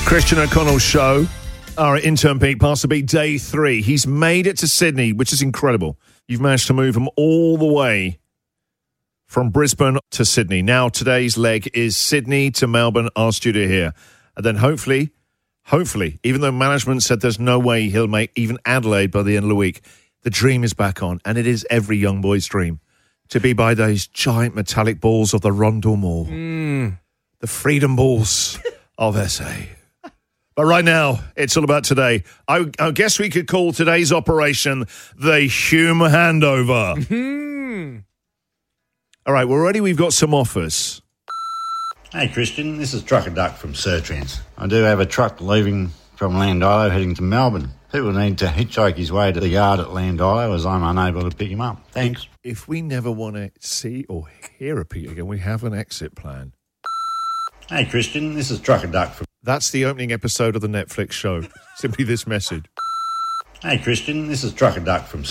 Christian O'Connell Show. Our intern Pete Pastor Beat, day 3. He's made it to Sydney, which is incredible. You've managed to move him all the way from Brisbane to Sydney. Now today's leg is Sydney to Melbourne, our studio here. And then hopefully, even though management said there's no way he'll make even Adelaide by the end of the week, the dream is back on. And it is every young boy's dream to be by those giant metallic balls of the Rondell Mall. The freedom balls of SA. But right now, it's all about today. I guess we could call today's operation the Hume Handover. All right, we're ready. We've got some offers. Hey, Christian. This is Trucker Duck from Surtrans. I do have a truck leaving from Landilo heading to Melbourne. People need to hitchhike his way to the yard at Landilo as I'm unable to pick him up. Thanks. If we never want to see or hear a Pete again, we have an exit plan. Hey, Christian. This is Trucker Duck from... That's the opening episode of the Netflix show. Simply this message. Hey, Christian. This is Trucker Duck from...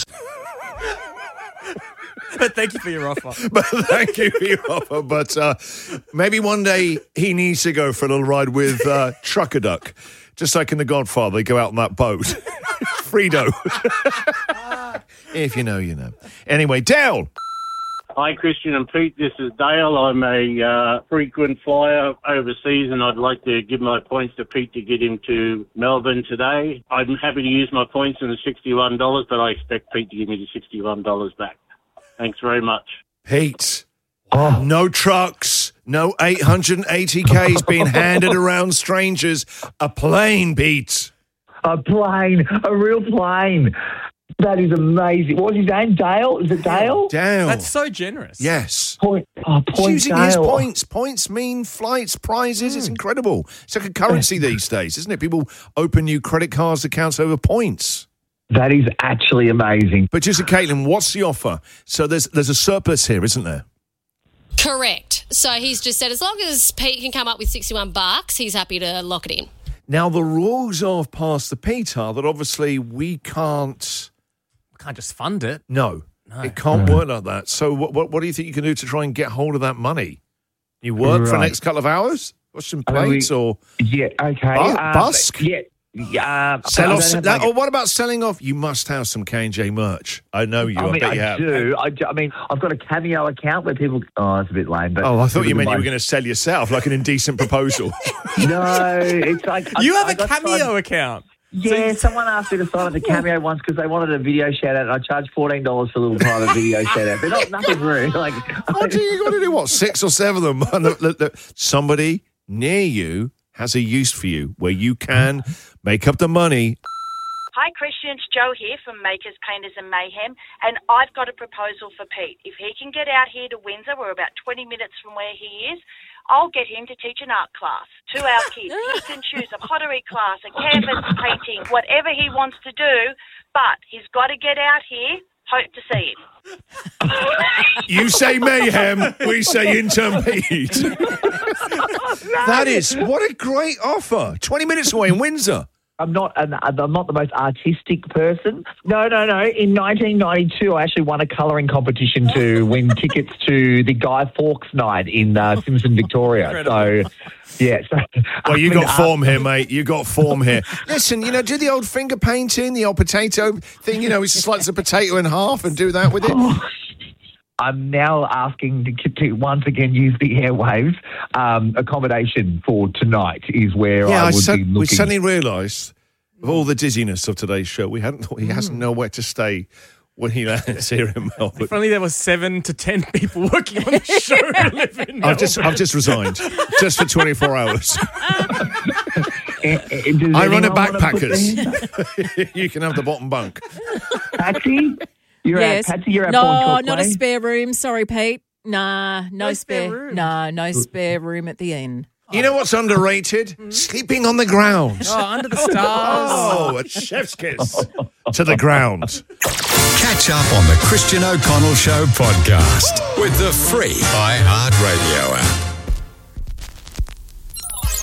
But thank you for your offer. But maybe one day he needs to go for a little ride with Trucker Duck. Just like in The Godfather, they go out on that boat. Frito. If you know, you know. Anyway, Dale. Hi, Christian and Pete. This is Dale. I'm a frequent flyer overseas, and I'd like to give my points to Pete to get him to Melbourne today. I'm happy to use my points in the $61, but I expect Pete to give me the $61 back. Thanks very much. Pete, no trucks, no 880Ks being handed around strangers. A plane, Pete. A plane, a real plane. That is amazing. What was his name? Dale? Is it Dale? Dale. That's so generous. Yes. Point Using Dale. his points. Points mean flights, prizes. It's incredible. It's like a currency these days, isn't it? People open new credit cards accounts over points. That is actually amazing. But just, Caitlin, what's the offer? So there's a surplus here, isn't there? Correct. So he's just said as long as Pete can come up with $61, he's happy to lock it in. Now, the rules of Pastor Pete are that obviously we can't just fund it. No. It can't work like that. So what do you think you can do to try and get hold of that money? You work for the next couple of hours? Wash some plates or... Yeah, okay. Busk? Yeah. Sell off or what about selling off? You must have some K&J merch. I know you. I bet you have. I mean, I've got a Cameo account where people... Oh, it's a bit lame. But I thought you meant you were going to sell yourself, like an indecent proposal. No, it's like... You have a Cameo account? Yeah, someone asked me to sign up to Cameo once because they wanted a video shout-out, and I charged $14 for a little private video shout-out. They're nothing rude. Like, what do you got to do? What, 6 or 7 of them? Somebody near you has a use for you where you can make up the money. Hi, Christian. It's Jo here from Makers, Painters and Mayhem, and I've got a proposal for Pete. If he can get out here to Windsor, we're about 20 minutes from where he is, I'll get him to teach an art class to our kids. He can choose a pottery class, a canvas painting, whatever he wants to do, but he's got to get out here. Hope to see him. You say mayhem, we say intern Pete. That is, what a great offer. 20 minutes away in Windsor. I'm not the most artistic person. No. In 1992, I actually won a colouring competition to win tickets to the Guy Fawkes night in Simpson, Victoria. Incredible. So, yeah. Well, you got form here, mate. You got form here. Listen, do the old finger painting, the old potato thing. It's just slice a potato in half and do that with it. I'm now asking to once again use the airwaves. Accommodation for tonight is where I would be looking. We suddenly realised, of all the dizziness of today's show, he hasn't nowhere to stay when he lands here in Melbourne. If only there were 7 to 10 people working on the show who live in Melbourne. I've just resigned, just for 24 hours. I run a backpackers. You can have the bottom bunk. Patsy? You're at No, not a spare room. Sorry, Pete. Nah, no spare room. Nah, no spare room at the inn. You know what's underrated? Sleeping on the ground. Oh, under the stars. Oh, a chef's kiss to the ground. Catch up on the Christian O'Connell Show podcast with the free iHeartRadio app. Mix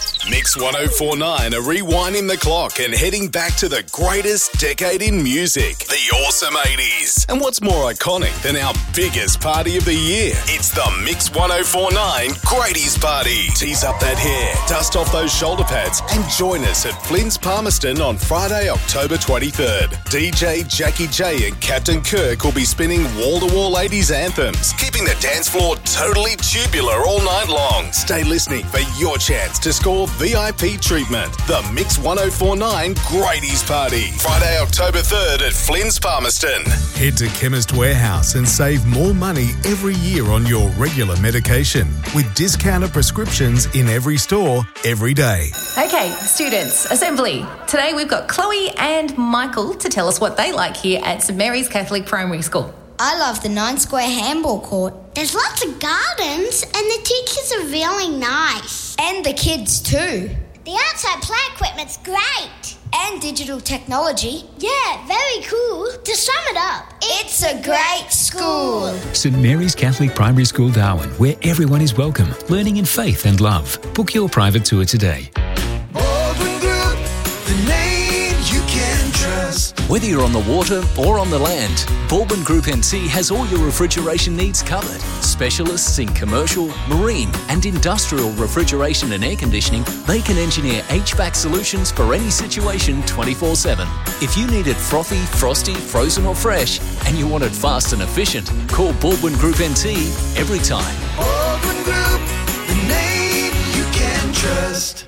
Mix 1049 are rewinding the clock and heading back to the greatest decade in music, the awesome 80s. And what's more iconic than our biggest party of the year? It's the Mix 1049 Grady's Party. Tease up that hair, dust off those shoulder pads, and join us at Flynn's Palmerston on Friday, October 23rd. DJ Jackie J and Captain Kirk will be spinning wall-to-wall 80s anthems, keeping the dance floor totally tubular all night long. Stay listening for your chance to score VIP treatment. The Mix 1049 Grady's Party. Friday, October 3rd at Flynn's Palmerston. Head to Chemist Warehouse and save more money every year on your regular medication with discounted prescriptions in every store, every day. Okay, students, assembly. Today we've got Chloe and Michael to tell us what they like here at St Mary's Catholic Primary School. I love the 9-square handball court. There's lots of gardens and the teachers are really nice. And the kids too. The outside play equipment's great. And digital technology. Yeah, very cool. To sum it up, it's a great school. St Mary's Catholic Primary School, Darwin, where everyone is welcome, learning in faith and love. Book your private tour today. Baldwin Group, the name you can trust. Whether you're on the water or on the land, Baldwin Group NT has all your refrigeration needs covered. Specialists in commercial, marine and industrial refrigeration and air conditioning, they can engineer HVAC solutions for any situation 24/7. If you need it frothy, frosty, frozen or fresh, and you want it fast and efficient, call Baldwin Group NT every time. Baldwin Group, the name you can trust.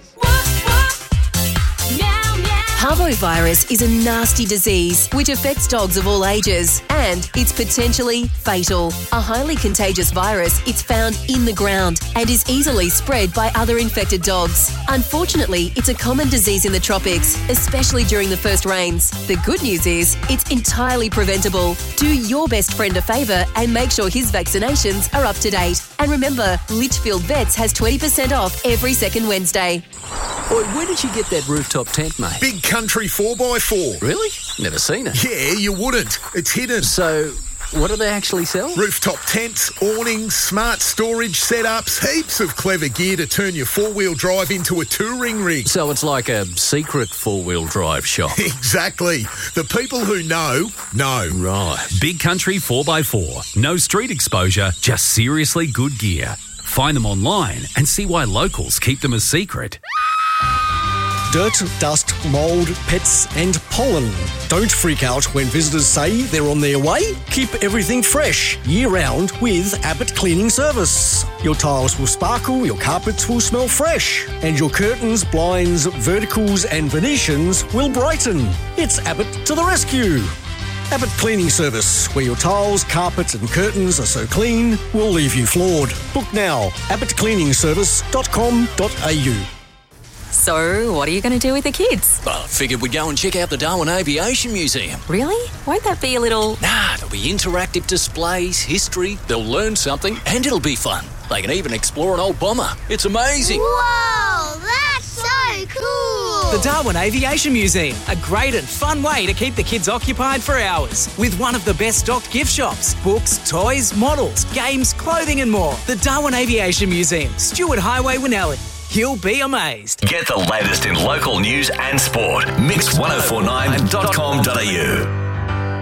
Parvovirus is a nasty disease which affects dogs of all ages, and it's potentially fatal. A highly contagious virus, it's found in the ground and is easily spread by other infected dogs. Unfortunately, it's a common disease in the tropics, especially during the first rains. The good news is it's entirely preventable. Do your best friend a favour and make sure his vaccinations are up to date. And remember, Litchfield Vets has 20% off every second Wednesday. Boy, where did you get that rooftop tent, mate? Big Country 4x4. Really? Never seen it. Yeah, you wouldn't. It's hidden. So, what do they actually sell? Rooftop tents, awnings, smart storage setups, heaps of clever gear to turn your four-wheel drive into a touring rig. So it's like a secret four-wheel drive shop. Exactly. The people who know. Right. Big Country 4x4. No street exposure, just seriously good gear. Find them online and see why locals keep them a secret. Dirt, dust, mould, pets and pollen. Don't freak out when visitors say they're on their way. Keep everything fresh year-round with Abbott Cleaning Service. Your tiles will sparkle, your carpets will smell fresh, and your curtains, blinds, verticals and Venetians will brighten. It's Abbott to the rescue. Abbott Cleaning Service, where your tiles, carpets and curtains are so clean, will leave you floored. Book now, abbottcleaningservice.com.au. So, what are you going to do with the kids? Well, I figured we'd go and check out the Darwin Aviation Museum. Really? Won't that be a little... Nah, there'll be interactive displays, history, they'll learn something, and it'll be fun. They can even explore an old bomber. It's amazing. Whoa, that's so cool. The Darwin Aviation Museum, a great and fun way to keep the kids occupied for hours. With one of the best stocked gift shops, books, toys, models, games, clothing and more. The Darwin Aviation Museum, Stewart Highway, Winnelli. You'll be amazed. Get the latest in local news and sport. Mix1049.com.au.